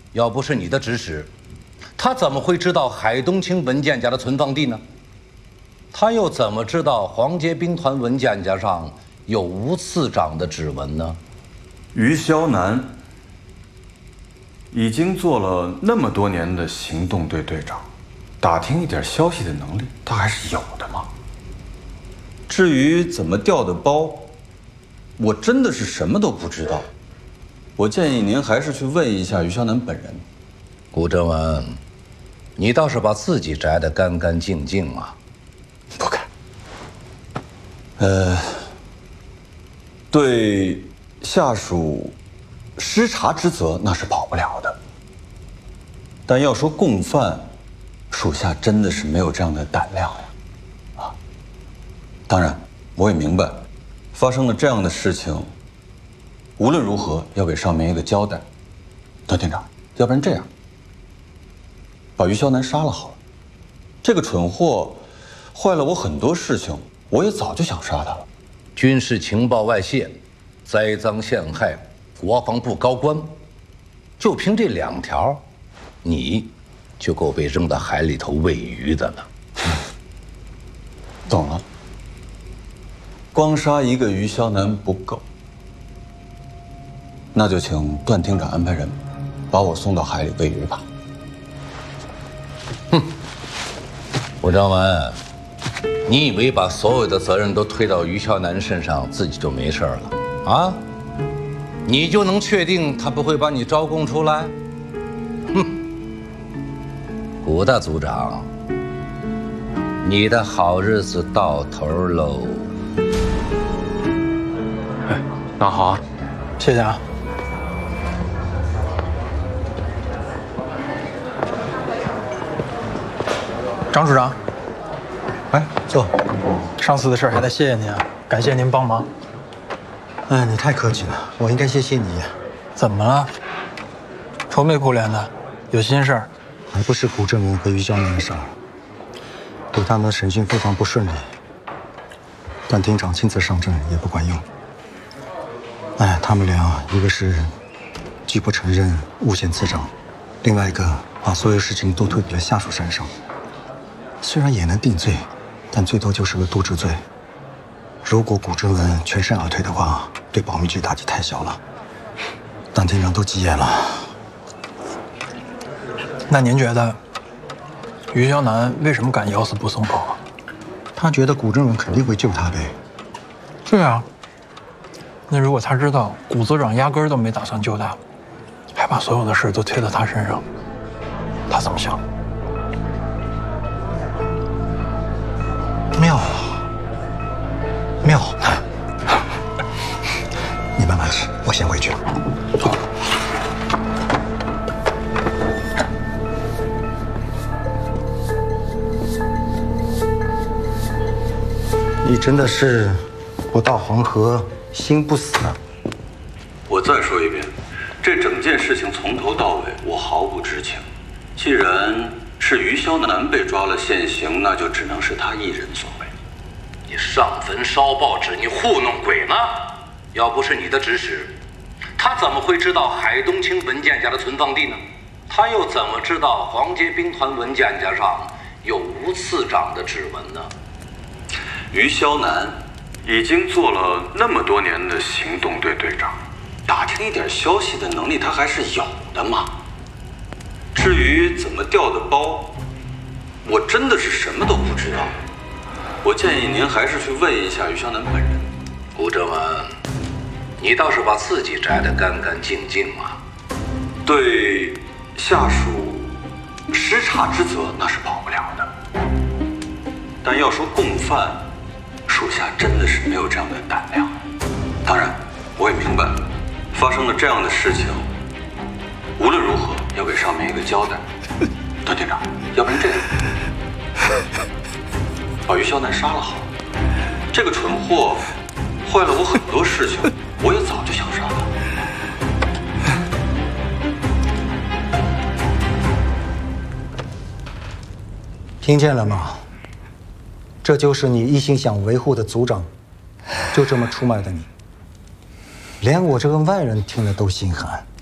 要不是你的指使，他怎么会知道海东青文件夹的存放地呢？他又怎么知道黄街兵团文件夹上有吴次长的指纹呢？ 于肖南已经做了那么多年的行动队队长，打听一点消息的能力他还是有的嘛。至于怎么调的包，我真的是什么都不知道。我建议您还是去问一下于肖南本人。 顾正文，你倒是把自己摘得干干净净啊！ 不敢。对下属失察之责那是跑不了的，但要说共犯，属下真的是没有这样的胆量呀！啊，当然我也明白，发生了这样的事情，无论如何要给上面一个交代。段厅长，要不然这样，把于肖南杀了好了。这个蠢货坏了我很多事情，我也早就想杀他了。 军事情报外泄，栽赃陷害国防部高官，就凭这2条，你就够被扔到海里头喂鱼的了。 懂了。光杀一个于肖南不够，那就请段厅长安排人把我送到海里喂鱼吧。 哼，吴正文，你以为把所有的责任都推到于肖南身上，自己就没事了啊？你就能确定他不会把你招供出来？哼，古大组长，你的好日子到头喽！ 哎，那好啊，谢谢啊。张处长， 哎，坐。 上次的事还得谢谢您啊，感谢您帮忙。 哎，你太客气了，我应该谢谢你。 怎么了？愁眉苦脸的，有心事儿？ 还不是古正文和于江南的事儿，对他们的审讯非常不顺利，段厅长亲自上阵也不管用。哎，他们俩一个是拒不承认诬陷次长，另外一个把所有事情都推给了下属身上。虽然也能定罪，但最多就是个渎职罪。如果古正文全身而退的话，对保密局打击太小了。段厅长都急眼了。 那您觉得于肖南为什么敢咬死不松口啊？ 他觉得古正文肯定会救他呗。 对啊。那如果他知道古组长压根儿都没打算救他，还把所有的事都推到他身上，他怎么想？ 妙，妙！你慢慢吃，我先回去了。 走。 你真的是不到黄河心不死啊！ 我再说一遍，这整件事情从头到尾我毫不知情。既然是于肖南被抓了现行，那就只能是他一人所为。 你上坟烧报纸，你糊弄鬼呢？要不是你的指使，他怎么会知道海东青文件夹的存放地呢？他又怎么知道黄街兵团文件夹上有吴次长的指纹呢？ 于肖南已经做了那么多年的行动队队长，打听一点消息的能力他还是有的嘛。至于怎么调的包，我真的是什么都不知道。我建议您还是去问一下于肖南本人。 顾正文，你倒是把自己摘得干干净净啊！ 对下属失察之责那是跑不了的，但要说共犯，属下真的是没有这样的胆量。当然，我也明白，发生了这样的事情，无论如何要给上面一个交代。段厅长，要不然这样，把于肖南杀了好了。这个蠢货坏了我很多事情，我也早就想杀他。 听见了吗？这就是你一心想维护的组长，就这么出卖的你，连我这个外人听了都心寒。